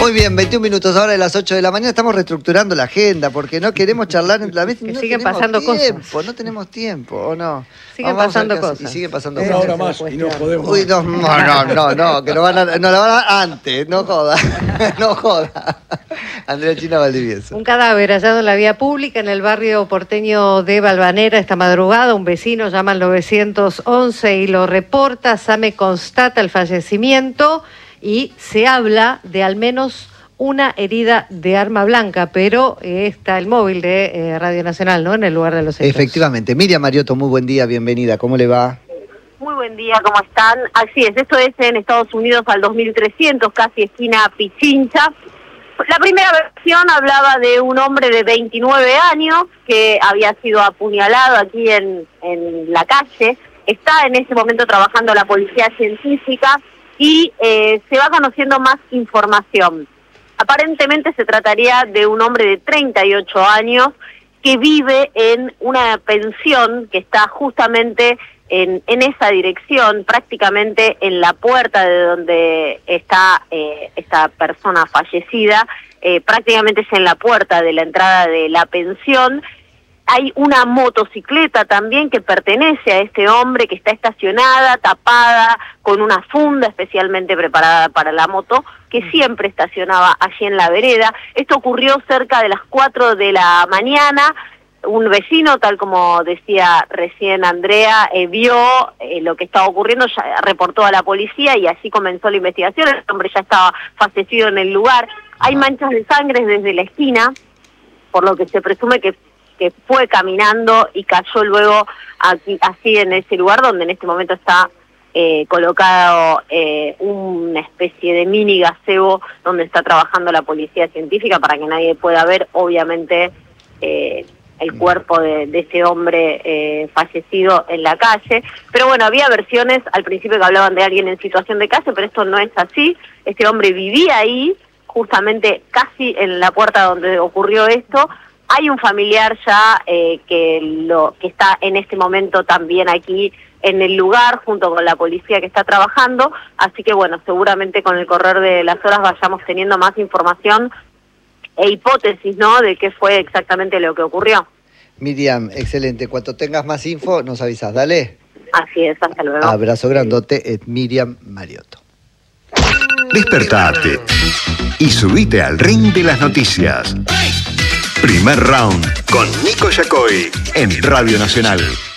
Muy bien, 21 minutos ahora de las 8 de la mañana. Estamos reestructurando la agenda porque no queremos charlar en la vez. Que no siguen tenemos pasando tiempo, cosas. No tenemos tiempo, ¿o no? Siguen pasando cosas. Y siguen pasando Una cosas. hora más y no podemos. Uy, no, que nos la van a dar antes. No joda, no joda. Andrea China Valdivieso. Un cadáver hallado en la vía pública en el barrio porteño de Valvanera esta madrugada. Un vecino llama al 911 y lo reporta. SAME constata el fallecimiento y se habla de al menos una herida de arma blanca, pero está el móvil de Radio Nacional, ¿no?, en el lugar de los hechos. Efectivamente. Miriam Mariotto, muy buen día, bienvenida. ¿Cómo le va? Muy buen día, ¿cómo están? Así es, esto es en Estados Unidos al 2300, casi esquina Pichincha. La primera versión hablaba de un hombre de 29 años que había sido apuñalado aquí en la calle. Está en ese momento trabajando la policía científica y se va conociendo más información. Aparentemente se trataría de un hombre de 38 años que vive en una pensión que está justamente en esa dirección, prácticamente en la puerta de donde está esta persona fallecida, prácticamente es en la puerta de la entrada de la pensión. Hay una motocicleta también que pertenece a este hombre que está estacionada, tapada, con una funda especialmente preparada para la moto, que siempre estacionaba allí en la vereda. Esto ocurrió cerca de las 4 de la mañana. Un vecino, tal como decía recién Andrea, vio lo que estaba ocurriendo, ya reportó a la policía y así comenzó la investigación. El hombre ya estaba fallecido en el lugar. Hay manchas de sangre desde la esquina, por lo que se presume que fue caminando y cayó luego aquí, así en ese lugar donde en este momento está colocado una especie de mini gazebo donde está trabajando la policía científica para que nadie pueda ver, obviamente, el cuerpo de ese hombre fallecido en la calle. Pero bueno, había versiones al principio que hablaban de alguien en situación de calle, pero esto no es así. Este hombre vivía ahí, justamente casi en la puerta donde ocurrió esto. Hay un familiar ya que está en este momento también aquí en el lugar junto con la policía que está trabajando, así que bueno, seguramente con el correr de las horas vayamos teniendo más información e hipótesis, ¿no?, de qué fue exactamente lo que ocurrió. Miriam, excelente. Cuando tengas más info, nos avisas. Dale. Así es, hasta luego. Abrazo grandote, es Miriam Mariotto. Despertate y subite al ring de las noticias. Primer round con Nico Yacoy en Radio Nacional.